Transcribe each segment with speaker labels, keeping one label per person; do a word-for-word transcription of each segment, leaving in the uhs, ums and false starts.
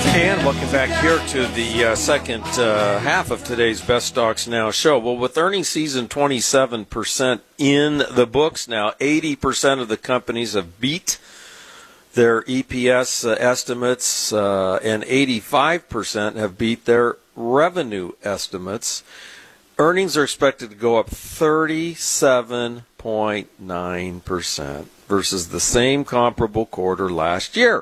Speaker 1: And welcome back here to the uh, second uh, half of today's Best Stocks Now show. Well, with earnings season twenty-seven percent in the books now, eighty percent of the companies have beat their E P S uh, estimates, uh, and eighty-five percent have beat their revenue estimates. Earnings are expected to go up thirty-seven point nine percent versus the same comparable quarter last year.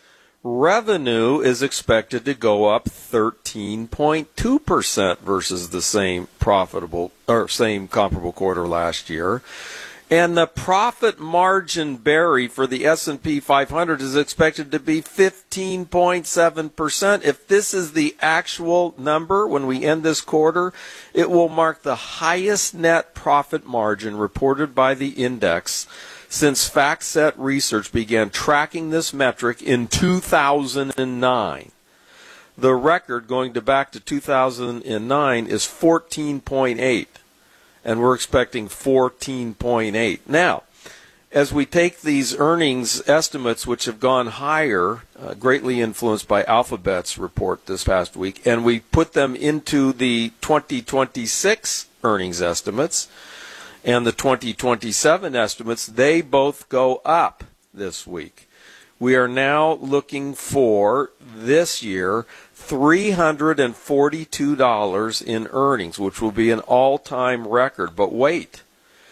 Speaker 1: Revenue is expected to go up thirteen point two percent versus the same profitable or same comparable quarter last year. And the profit margin, Barry, for the S and P five hundred is expected to be fifteen point seven percent. If this is the actual number when we end this quarter, it will mark the highest net profit margin reported by the index since FactSet Research began tracking this metric in two thousand nine. The record going to back to two thousand nine is fourteen point eight, and we're expecting fourteen point eight. Now, as we take these earnings estimates, which have gone higher, uh, greatly influenced by Alphabet's report this past week, and we put them into the twenty twenty-six earnings estimates, and the twenty twenty-seven estimates, they both go up this week. We are now looking for, this year, three hundred forty-two dollars in earnings, which will be an all-time record. But wait,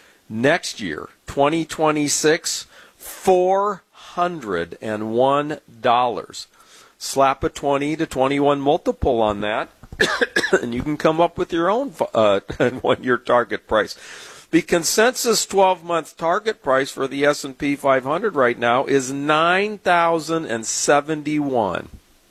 Speaker 1: next year, twenty twenty-six, four hundred one dollars. Slap a twenty to twenty-one multiple on that, and you can come up with your own uh, one-year target price. The consensus twelve-month target price for the S and P five hundred right now is nine thousand seventy-one.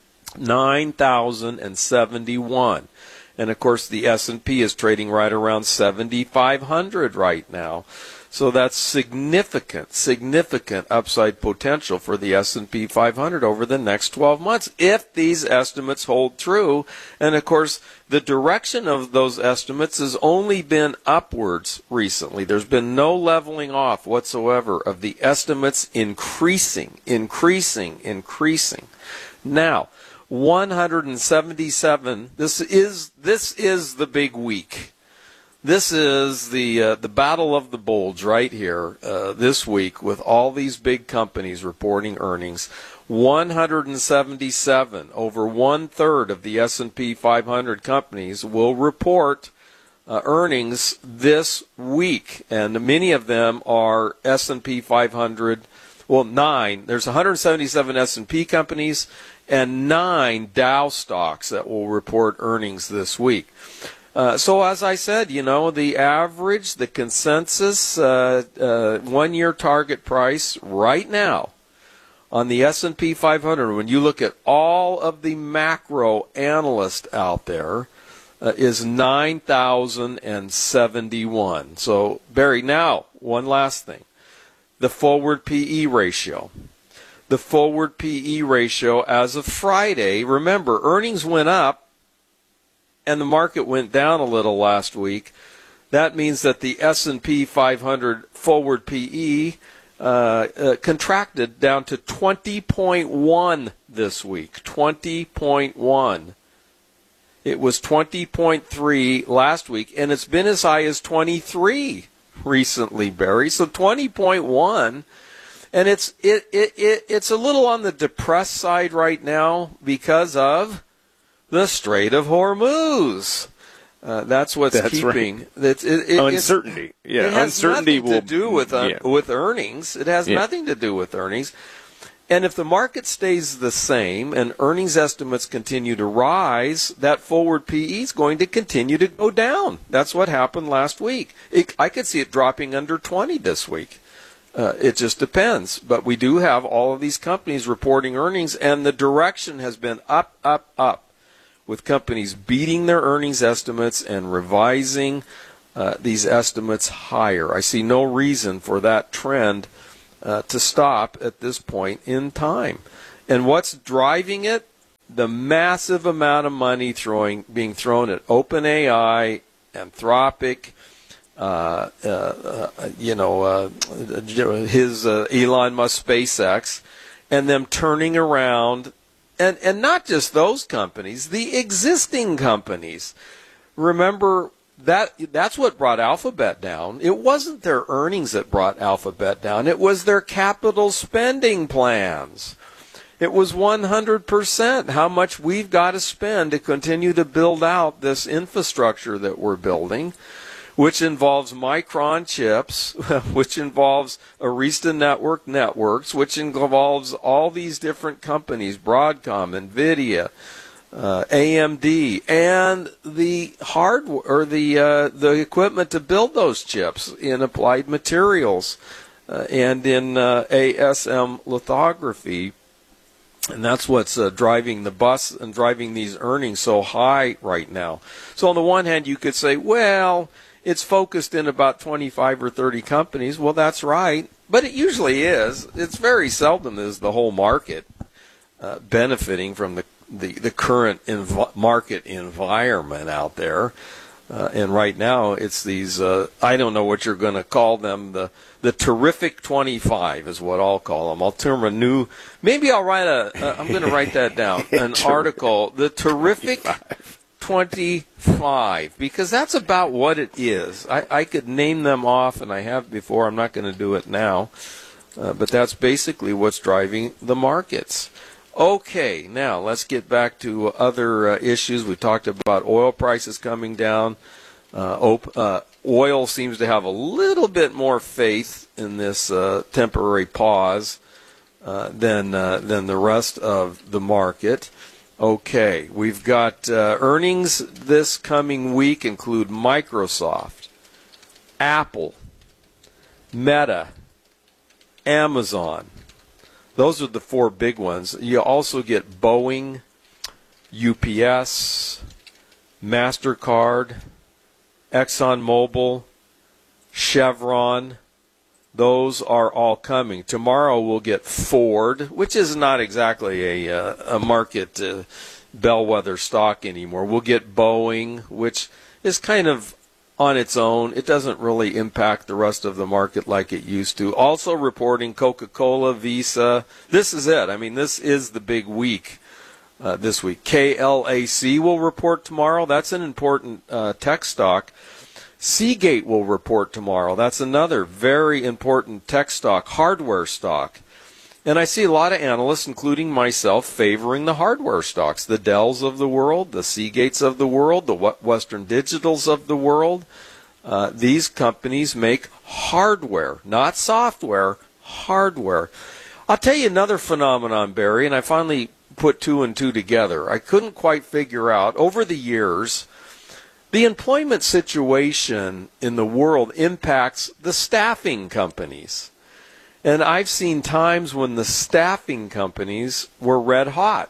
Speaker 1: nine thousand seventy-one. And, of course, the S and P is trading right around seventy-five hundred right now. So that's significant, significant upside potential for the S and P five hundred over the next twelve months if these estimates hold true. And, of course, the direction of those estimates has only been upwards recently. There's been no leveling off whatsoever of the estimates increasing, increasing, increasing. Now, one hundred seventy-seven, this is this is the big week. This is the uh, the battle of the bulge right here uh, this week with all these big companies reporting earnings. one hundred seventy-seven, over one-third of the S and P five hundred companies will report uh, earnings this week, and many of them are S and P five hundred, well, nine. There's one hundred seventy-seven S and P companies and nine Dow stocks that will report earnings this week. Uh, so as I said, you know, the average, the consensus uh, uh, one-year target price right now on the S and P five hundred, when you look at all of the macro analysts out there, uh, is nine thousand seventy-one. So, Barry, now, one last thing. The forward P E ratio. The forward P E ratio as of Friday, remember, earnings went up, and the market went down a little last week. That means that the S and P five hundred forward P E uh, uh, contracted down to twenty point one this week. twenty point one. It was twenty point three last week, and it's been as high as twenty-three recently, Barry. So twenty point one, and it's it, it, it it's a little on the depressed side right now because of the Strait of Hormuz. Uh, that's what's
Speaker 2: that's
Speaker 1: keeping
Speaker 2: right.
Speaker 1: It's, it, it,
Speaker 2: uncertainty.
Speaker 1: It's,
Speaker 2: yeah,
Speaker 1: it has
Speaker 2: uncertainty
Speaker 1: nothing
Speaker 2: will
Speaker 1: to do with uh,
Speaker 2: yeah.
Speaker 1: with earnings. It has
Speaker 2: yeah.
Speaker 1: nothing to do with earnings. And if the market stays the same and earnings estimates continue to rise, that forward P E is going to continue to go down. That's what happened last week. It, I could see it dropping under twenty this week. Uh, it just depends. But we do have all of these companies reporting earnings, and the direction has been up, up, up, with companies beating their earnings estimates and revising uh, these estimates higher. I see no reason for that trend uh, to stop at this point in time. And what's driving it? The massive amount of money throwing being thrown at OpenAI, Anthropic, uh, uh, uh, you know, uh, his uh, Elon Musk SpaceX, and them turning around And and not just those companies, the existing companies. Remember, that that's what brought Alphabet down. It wasn't their earnings that brought Alphabet down. It was their capital spending plans. It was one hundred percent how much we've got to spend to continue to build out this infrastructure that we're building, which involves Micron chips, which involves Arista Network networks, which involves all these different companies, Broadcom, NVIDIA, uh, A M D, and the hardware or the uh, the equipment to build those chips in Applied Materials uh, and in uh, A S M lithography. And that's what's uh, driving the bus and driving these earnings so high right now. So on the one hand, you could say, well, it's focused in about twenty-five or thirty companies. Well, that's right. But it usually is. It's very seldom is the whole market uh, benefiting from the, the, the current env- market environment out there. Uh, and right now, it's these, uh, I don't know what you're going to call them, the the terrific twenty-five is what I'll call them. I'll term a new, maybe I'll write a, uh, I'm going to write that down, an article, the terrific twenty-five, because that's about what it is. I, I could name them off, and I have before. I'm not going to do it now. Uh, but that's basically what's driving the markets. Okay, now let's get back to other uh, issues. We talked about oil prices coming down. Uh, op- uh, oil seems to have a little bit more faith in this uh, temporary pause uh, than uh, than the rest of the market. Okay, we've got uh, earnings this coming week include Microsoft, Apple, Meta, Amazon. Those are the four big ones. You also get Boeing, U P S, MasterCard, ExxonMobil, Chevron. Those are all coming. Tomorrow we'll get Ford, which is not exactly a, uh, a market uh, bellwether stock anymore. We'll get Boeing, which is kind of on its own. It doesn't really impact the rest of the market like it used to. Also reporting Coca-Cola, Visa. This is it. I mean, this is the big week uh, this week. K L A C will report tomorrow. That's an important uh, tech stock. Seagate will report tomorrow. That's another very important tech stock, hardware stock. And I see a lot of analysts, including myself, favoring the hardware stocks, the Dells of the world, the Seagates of the world, the Western Digitals of the world. Uh, these companies make hardware, not software, hardware. I'll tell you another phenomenon, Barry, and I finally put two and two together. I couldn't quite figure out, over the years, the employment situation in the world impacts the staffing companies. And I've seen times when the staffing companies were red hot.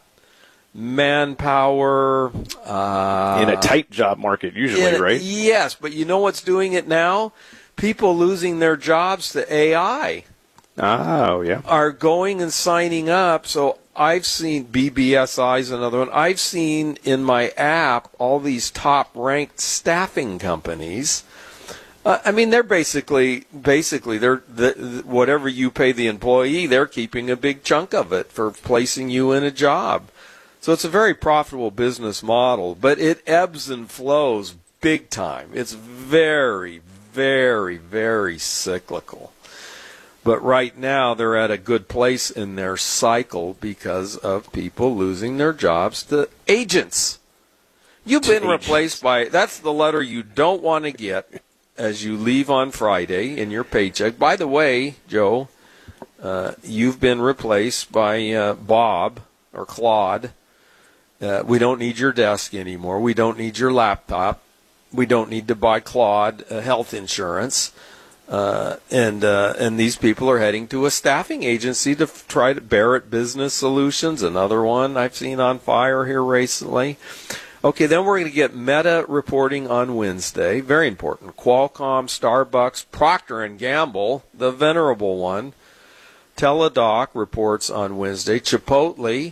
Speaker 1: Manpower. Uh,
Speaker 2: in a tight job market, usually,
Speaker 1: in,
Speaker 2: right?
Speaker 1: Yes, but you know what's doing it now? People losing their jobs to A I.
Speaker 2: Oh, yeah.
Speaker 1: Are going and signing up. So I've seen B B S I is another one. I've seen in my app all these top-ranked staffing companies. Uh, I mean, they're basically, basically, they're the, the, whatever you pay the employee, they're keeping a big chunk of it for placing you in a job. So it's a very profitable business model, but it ebbs and flows big time. It's very, very, very cyclical. But right now, they're at a good place in their cycle because of people losing their jobs to agents. You've been
Speaker 2: agents.
Speaker 1: replaced by, that's the letter you don't want to get as you leave on Friday in your paycheck. By the way, Joe, uh, you've been replaced by uh, Bob or Claude. Uh, we don't need your desk anymore. We don't need your laptop. We don't need to buy Claude uh, health insurance. Uh, and uh, and these people are heading to a staffing agency to f- try to Barrett Business Solutions, another one I've seen on fire here recently. Okay, then we're going to get Meta reporting on Wednesday. Very important. Qualcomm, Starbucks, Procter and Gamble, the venerable one. Teladoc reports on Wednesday. Chipotle,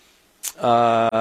Speaker 1: uh,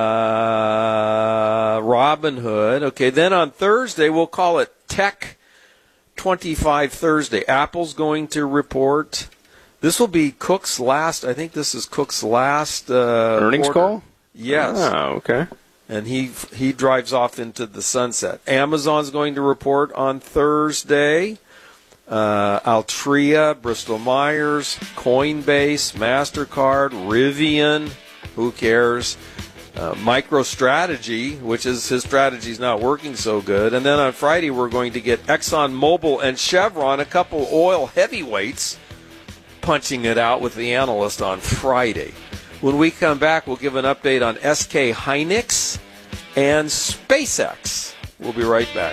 Speaker 1: Robinhood. Okay, then on Thursday, we'll call it Tech twenty-five Thursday. Apple's going to report. This will be Cook's last, I think this is Cook's last uh,
Speaker 2: earnings
Speaker 1: quarter.
Speaker 2: call?
Speaker 1: Yes.
Speaker 2: Oh, okay.
Speaker 1: And he he drives off into the sunset. Amazon's going to report on Thursday. Uh, Altria, Bristol Myers, Coinbase, MasterCard, Rivian, who cares? Uh, MicroStrategy, which is his strategy's not working so good. And then on Friday we're going to get ExxonMobil and Chevron, a couple oil heavyweights, punching it out with the analyst on Friday. When we come back, we'll give an update on S K Hynix and SpaceX. We'll be right back.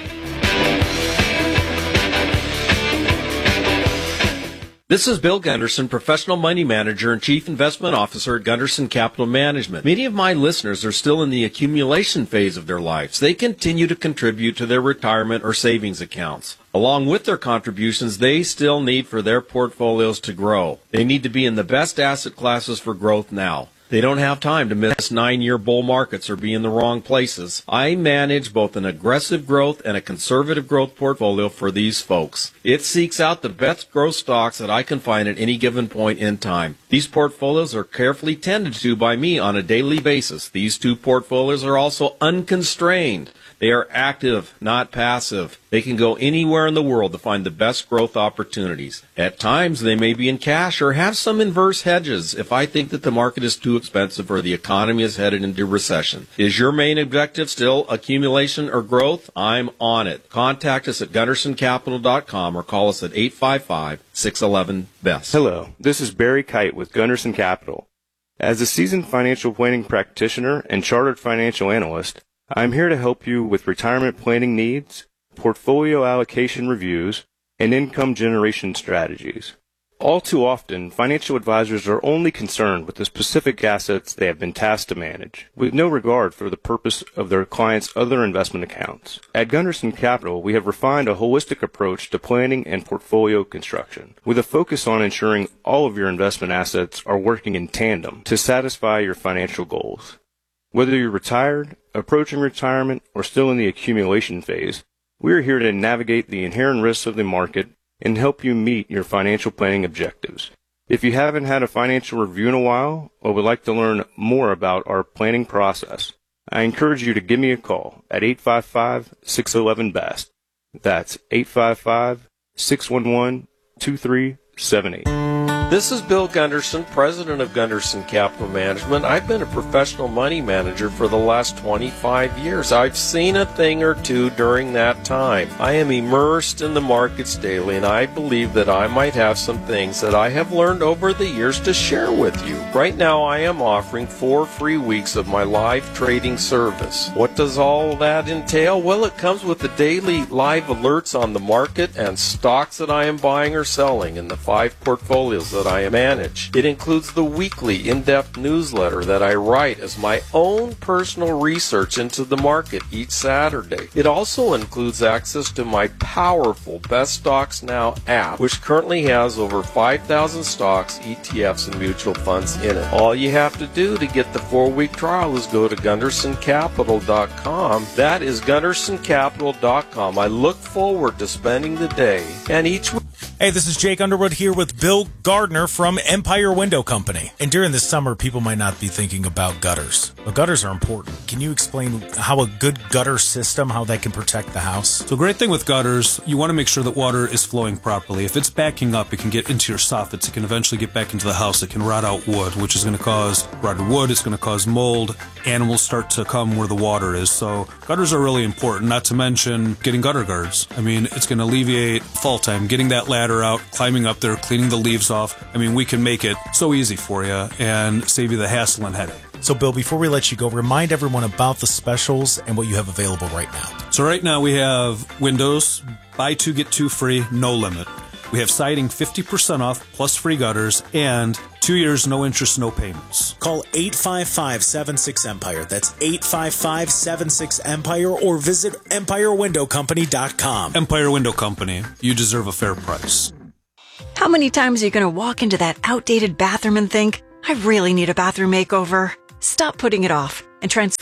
Speaker 1: This is Bill Gunderson, professional money manager and chief investment officer at Gunderson Capital Management. Many of my listeners are still in the accumulation phase of their lives. They continue to contribute to their retirement or savings accounts. Along with their contributions, they still need for their portfolios to grow. They need to be in the best asset classes for growth now. They don't have time to miss nine-year bull markets or be in the wrong places. I manage both an aggressive growth and a conservative growth portfolio for these folks. It seeks out the best growth stocks that I can find at any given point in time. These portfolios are carefully tended to by me on a daily basis. These two portfolios are also unconstrained. They are active, not passive. They can go anywhere in the world to find the best growth opportunities. At times, they may be in cash or have some inverse hedges if I think that the market is too expensive or the economy is headed into recession. Is your main objective still accumulation or growth? I'm on it. Contact us at gunderson capital dot com or call us at eight five five, six one one, B E S T.
Speaker 2: Hello, this is Barry Kite with Gunderson Capital. As a seasoned financial planning practitioner and chartered financial analyst, I'm here to help you with retirement planning needs, portfolio allocation reviews, and income generation strategies. All too often, financial advisors are only concerned with the specific assets they have been tasked to manage, with no regard for the purpose of their clients' other investment accounts. At Gunderson Capital, we have refined a holistic approach to planning and portfolio construction, with a focus on ensuring all of your investment assets are working in tandem to satisfy your financial goals. Whether you're retired, approaching retirement, or still in the accumulation phase, we are here to navigate the inherent risks of the market and help you meet your financial planning objectives. If you haven't had a financial review in a while or would like to learn more about our planning process, I encourage you to give me a call at eight five five, six one one, B E S T. That's eight five five, six one one, two three seven eight.
Speaker 1: This is Bill Gunderson, president of Gunderson Capital Management. I've been a professional money manager for the last twenty-five years. I've seen a thing or two during that time. I am immersed in the markets daily, and I believe that I might have some things that I have learned over the years to share with you. Right now, I am offering four free weeks of my live trading service. What does all that entail? Well, it comes with the daily live alerts on the market and stocks that I am buying or selling in the five portfolios that I manage. It includes the weekly in-depth newsletter that I write as my own personal research into the market each Saturday. It also includes access to my powerful Best Stocks Now app, which currently has over five thousand stocks, E T Fs, and mutual funds in it. All you have to do to get the four-week trial is go to gunderson capital dot com. That is gunderson capital dot com. I look forward to spending the day and each week.
Speaker 3: Hey, this is Jake Underwood here with Bill Gardner from Empire Window Company. And during the summer, people might not be thinking about gutters. But gutters are important. Can you explain how a good gutter system, how that can protect the house?
Speaker 4: So, great thing with gutters, you want to make sure that water is flowing properly. If it's backing up, it can get into your soffits. It can eventually get back into the house. It can rot out wood, which is going to cause rotted wood. It's going to cause mold. Animals start to come where the water is. So, gutters are really important, not to mention getting gutter guards. I mean, it's going to alleviate fall time, getting that ladder out, climbing up there, cleaning the leaves off. I mean, we can make it so easy for you and save you the hassle and headache.
Speaker 3: So, Bill, before we let you go, remind everyone about the specials and what you have available right now.
Speaker 4: So right now we have windows, buy two, get two free, no limit. We have siding fifty percent off, plus free gutters, and two years, no interest, no payments.
Speaker 3: Call eight five five, seven six, EMPIRE. That's eight five five, seven six, EMPIRE, or visit empire window company dot com.
Speaker 4: Empire Window Company. You deserve a fair price.
Speaker 5: How many times are you going to walk into that outdated bathroom and think, I really need a bathroom makeover? Stop putting it off and transform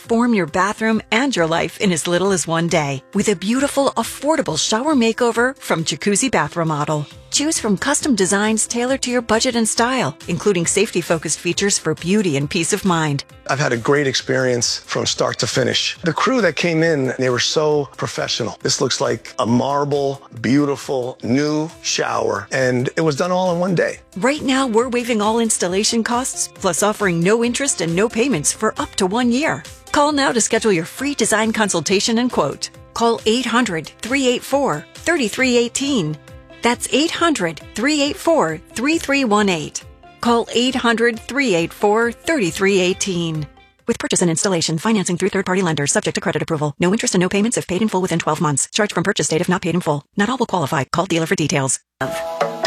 Speaker 5: transform your bathroom and your life in as little as one day with a beautiful, affordable shower makeover from Jacuzzi Bath Remodel. Choose from custom designs tailored to your budget and style, including safety-focused features for beauty and peace of mind.
Speaker 6: I've had a great experience from start to finish. The crew that came in, they were so professional. This looks like a marble, beautiful, new shower, and it was done all in one day.
Speaker 5: Right now, we're waiving all installation costs, plus offering no interest and no payments for up to one year. Call now to schedule your free design consultation and quote. Call eight hundred, three eight four, three three one eight. That's eight hundred, three eight four, three three one eight. Call eight hundred, three eight four, three three one eight. With purchase and installation, financing through third-party lenders, subject to credit approval. No interest and no payments if paid in full within twelve months. Charge from purchase date if not paid in full. Not all will qualify. Call dealer for details.